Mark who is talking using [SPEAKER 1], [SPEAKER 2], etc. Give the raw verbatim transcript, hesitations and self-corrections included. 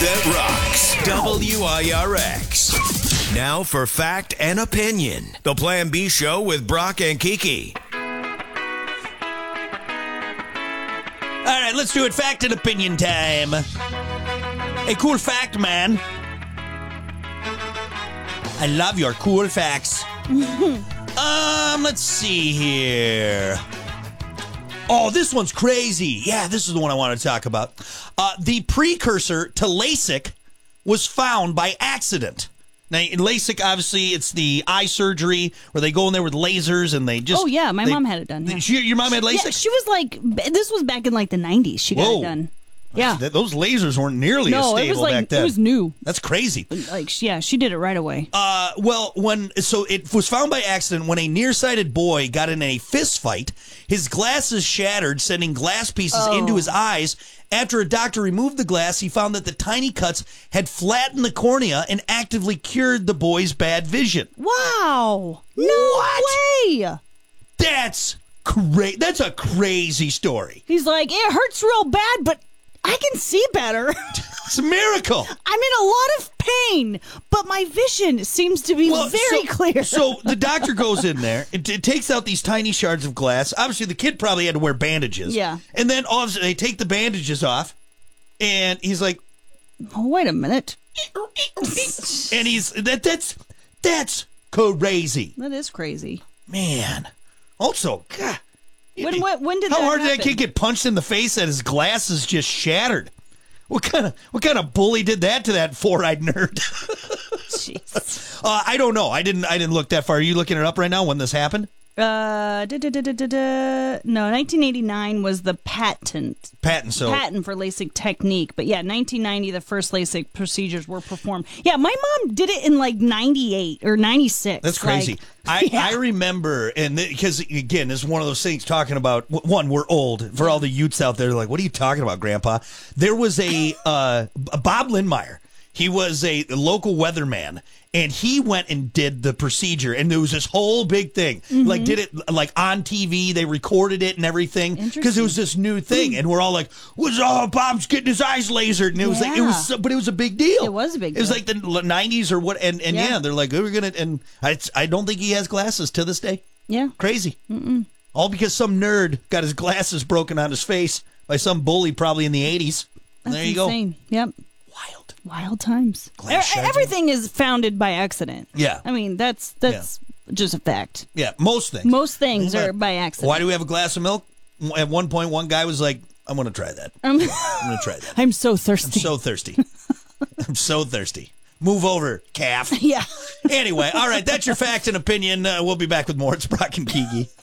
[SPEAKER 1] that rocks. W I R X. Now for Fact and Opinion. The Plan B Show with Brock and Kiki.
[SPEAKER 2] All right, let's do it. Fact and opinion time. A cool fact, man. I love your cool facts. um, let's see here. Oh, this one's crazy. Yeah, this is the one I want to talk about. Uh, the precursor to LASIK was found by accident. Now, in LASIK, obviously, it's the eye surgery where they go in there with lasers and they just...
[SPEAKER 3] Oh, yeah. My
[SPEAKER 2] they,
[SPEAKER 3] mom had it done. Yeah.
[SPEAKER 2] She, your mom had LASIK?
[SPEAKER 3] Yeah, she was like... This was back in like the nineties. She got
[SPEAKER 2] Whoa.
[SPEAKER 3] it done. Yeah.
[SPEAKER 2] Th- Those lasers weren't nearly as
[SPEAKER 3] No,
[SPEAKER 2] stable
[SPEAKER 3] it was like...
[SPEAKER 2] back then.
[SPEAKER 3] It was new.
[SPEAKER 2] That's crazy.
[SPEAKER 3] Like, yeah, she did it right away.
[SPEAKER 2] Uh, well, when so it was found by accident when a nearsighted boy got in a fist fight. His glasses shattered, sending glass pieces
[SPEAKER 3] Oh.
[SPEAKER 2] into his eyes. After a doctor removed the glass, he found that the tiny cuts had flattened the cornea and actively cured the boy's bad vision.
[SPEAKER 3] Wow. No
[SPEAKER 2] What?
[SPEAKER 3] way.
[SPEAKER 2] That's cra- That's a crazy story.
[SPEAKER 3] He's like, it hurts real bad, but I can see better.
[SPEAKER 2] It's a miracle.
[SPEAKER 3] I'm in a lot of pain, but my vision seems to be
[SPEAKER 2] Well,
[SPEAKER 3] very
[SPEAKER 2] so,
[SPEAKER 3] clear.
[SPEAKER 2] So the doctor goes in there. It, it takes out these tiny shards of glass. Obviously, the kid probably had to wear bandages.
[SPEAKER 3] Yeah.
[SPEAKER 2] And then all of a sudden, they take the bandages off, and he's like,
[SPEAKER 3] Oh, wait a minute.
[SPEAKER 2] and he's that that's that's crazy,
[SPEAKER 3] That is crazy.
[SPEAKER 2] man. Also, God,
[SPEAKER 3] When, when, when did
[SPEAKER 2] how
[SPEAKER 3] that
[SPEAKER 2] hard did that
[SPEAKER 3] happen?
[SPEAKER 2] kid get punched in the face that his glasses just shattered? What kind of what kind of bully did that to that four-eyed nerd?
[SPEAKER 3] Jeez.
[SPEAKER 2] uh, I don't know. I didn't. I didn't look that far. Are you looking it up right now? When this happened?
[SPEAKER 3] Uh, da, da, da, da, da, da. No, nineteen eighty-nine was the patent
[SPEAKER 2] Patent. So
[SPEAKER 3] patent for LASIK technique. But yeah, nineteen ninety, the first LASIK procedures were performed. Yeah, my mom did it in like ninety-eight or ninety-six.
[SPEAKER 2] that's crazy.
[SPEAKER 3] Like,
[SPEAKER 2] I,
[SPEAKER 3] yeah.
[SPEAKER 2] I remember, and because again, this is one of those things talking about. w- One, we're old. For all the youths out there, they're like, "What are you talking about, Grandpa?" There was a uh, Bob Lindmeyer. He was a local weatherman, and he went and did the procedure, and there was this whole big thing.
[SPEAKER 3] Mm-hmm.
[SPEAKER 2] Like, did it like on T V? They recorded it and everything because it was this new thing, and we're all like, "Was oh Bob's getting his eyes lasered?" And it was like it was, so, but it was a big deal.
[SPEAKER 3] It was a big
[SPEAKER 2] It was
[SPEAKER 3] deal.
[SPEAKER 2] like the nineties or what, and and yeah,
[SPEAKER 3] Yeah.
[SPEAKER 2] they're like, "We're gonna," and I I don't think he has glasses to this day.
[SPEAKER 3] Yeah.
[SPEAKER 2] Crazy. Mm-mm. All because some nerd got his glasses broken on his face by some bully probably in the eighties.
[SPEAKER 3] That's
[SPEAKER 2] There you
[SPEAKER 3] insane. Yep.
[SPEAKER 2] go. Wild.
[SPEAKER 3] Wild times.
[SPEAKER 2] Glass
[SPEAKER 3] E-
[SPEAKER 2] shards.
[SPEAKER 3] Everything is founded by accident.
[SPEAKER 2] Yeah.
[SPEAKER 3] I mean, that's that's just a fact.
[SPEAKER 2] Yeah, most things.
[SPEAKER 3] Most things
[SPEAKER 2] Yeah.
[SPEAKER 3] are by accident.
[SPEAKER 2] Why do we have a glass of milk? At one point, one guy was like, "I'm going to try that.
[SPEAKER 3] I'm,
[SPEAKER 2] I'm going to try that.
[SPEAKER 3] I'm so
[SPEAKER 2] I'm
[SPEAKER 3] thirsty.
[SPEAKER 2] so thirsty. I'm so thirsty. Move over, calf."
[SPEAKER 3] yeah.
[SPEAKER 2] Anyway, all right, that's your fact and opinion. Uh, we'll be back with more. It's Brock and Kiki.